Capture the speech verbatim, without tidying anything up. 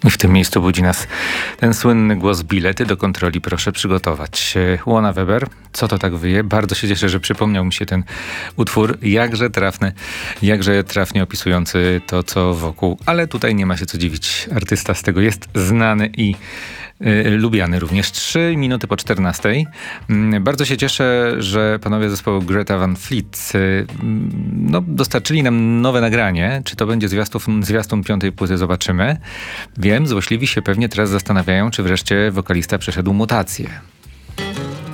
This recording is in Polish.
I w tym miejscu budzi nas ten słynny głos: bilety do kontroli proszę przygotować. Łona Weber, co to tak wyje? Bardzo się cieszę, że przypomniał mi się ten utwór, jakże trafny, jakże trafnie opisujący to, co wokół. Ale tutaj nie ma się co dziwić. Artysta z tego jest znany i y, lubiany również. Trzy minuty po czternastej. Mm, bardzo się cieszę, że panowie zespołu Greta Van Fleet y, no, dostarczyli nam nowe nagranie. Czy to będzie zwiastun, zwiastun piątej płyty, zobaczymy. Wiem, złośliwi się pewnie teraz zastanawiają, czy wreszcie wokalista przeszedł mutację.